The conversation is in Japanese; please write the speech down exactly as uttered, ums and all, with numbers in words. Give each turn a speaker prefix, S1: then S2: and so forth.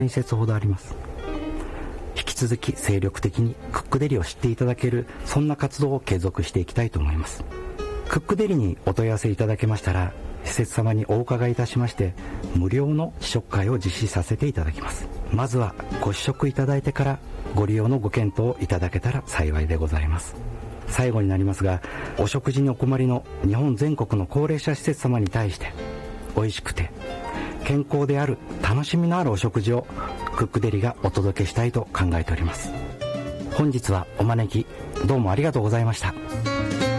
S1: に節ほどあります。引き続き精力的にクックデリを知っていただける、そんな活動を継続していきたいと思います。クックデリにお問い合わせいただけましたら、施設様にお伺いいたしまして無料の試食会を実施させていただきます。まずはご試食いただいてからご利用のご検討をいただけたら幸いでございます。最後になりますが、お食事にお困りの日本全国の高齢者施設様に対して、美味しくて健康である楽しみのあるお食事をクックデリがお届けしたいと考えております。本日はお招きどうもありがとうございました。